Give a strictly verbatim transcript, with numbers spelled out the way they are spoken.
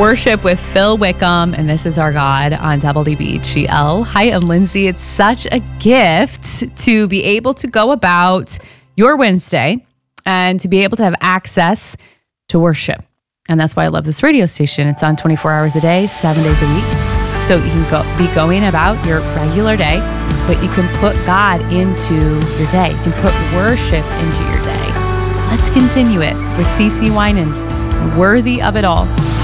Worship with Phil Wickham, and This Is Our God on W B G L. Hi, I'm Lindsay. It's such a gift to be able to go about your Wednesday and to be able to have access to worship. And that's why I love this radio station. It's on twenty-four hours a day, seven days a week. So you can go be going about your regular day, but you can put God into your day. You can put worship into your day. Let's continue it with C C Winans, Worthy of It All.